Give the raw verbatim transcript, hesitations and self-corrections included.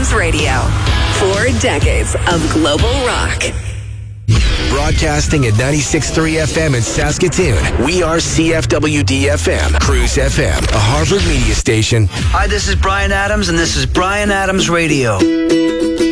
Adams Radio. Four decades of global rock. Broadcasting at ninety-six point three F M in Saskatoon. We are C F W D F M, Cruise F M, a Harvard media station. Hi, this is Bryan Adams, and this is Bryan Adams Radio.